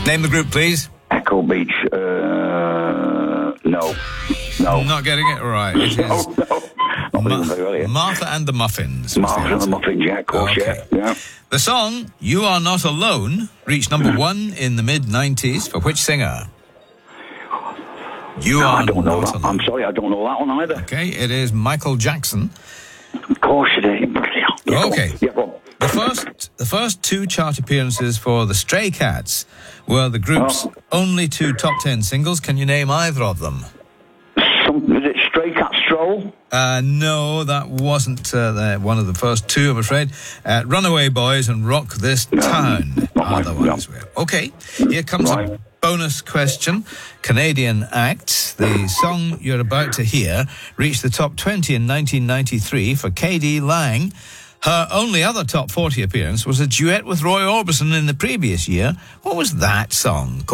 Name the group, please. Echo Beach. No. Not getting it right. It is Martha and the Muffins. Martha and the Muffins, yeah, of course, yeah. The song You Are Not Alone reached number 1 in the mid-90s for which singer? I don't know that. I'm sorry, I don't know that one either. Okay, it is Michael Jackson. Of course it is. Okay. The first 2 chart appearances for the Stray Cats were the group's only 2 top 10 singles. Can you name either of them? Is it Stray Cat Stroll? No, that wasn't one of the first 2, I'm afraid. Runaway Boys and Rock This Town are the ones. Okay, here comes a bonus question. Canadian act. The song you're about to hear reached the top 20 in 1993 for K.D. Lang. Her only other top 40 appearance was a duet with Roy Orbison in the previous year. What was that song called?